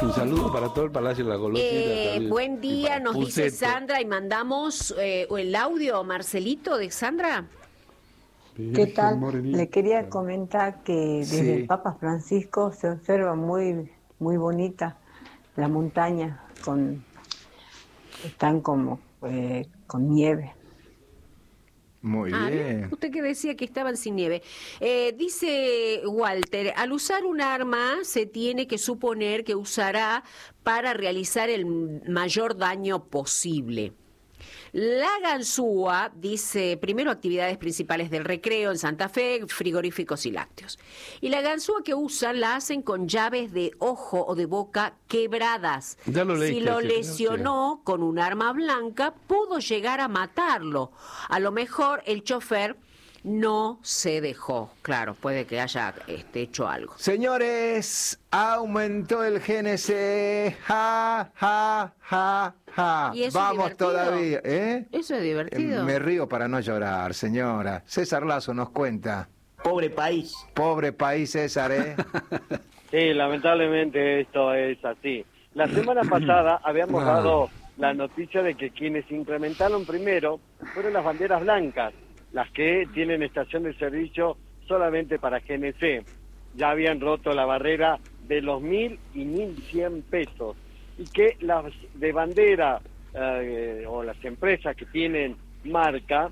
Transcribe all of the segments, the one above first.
Un saludo para todo el Palacio de la Golosina. Buen día, nos dice Sandra, y mandamos el audio, Marcelito, de Sandra. ¿Qué tal? Le quería comentar que desde el Papa Francisco se observa muy bonita la montaña, están como con nieve. Muy bien. Usted que decía que estaban sin nieve. Dice Walter, al usar un arma se tiene que suponer que usará para realizar el mayor daño posible. La ganzúa dice, primero actividades principales del recreo en Santa Fe, frigoríficos y lácteos. Y la ganzúa que usan la hacen con llaves de ojo o de boca quebradas. Ya lo leíste, si lo lesionó con un arma blanca, pudo llegar a matarlo. A lo mejor el chofer no se dejó. Claro, puede que haya hecho algo. Señores, aumentó el GNC. Ja, ja, ja, ja. ¿Y eso vamos es divertido? Todavía. ¿Eso es divertido? Me río para no llorar, señora. César Lazo nos cuenta. Pobre país. Pobre país, César, ¿eh? Sí, lamentablemente esto es así. La semana pasada habíamos dado la noticia de que quienes incrementaron primero fueron las banderas blancas, las que tienen estación de servicio solamente para GNC. Ya habían roto la barrera de los 1.000 y 1.100 pesos. Y que las de bandera o las empresas que tienen marca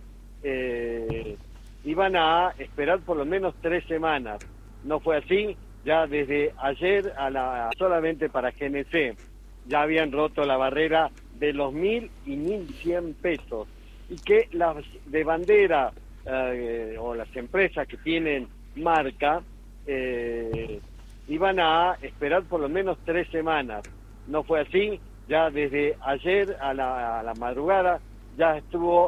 iban a esperar por lo menos 3 semanas. No fue así, ya desde ayer solamente para GNC. Ya habían roto la barrera de los 1.000 y 1.100 pesos. Y que las de bandera o las empresas que tienen marca iban a esperar por lo menos 3 semanas. No fue así, ya desde ayer a la madrugada ya estuvo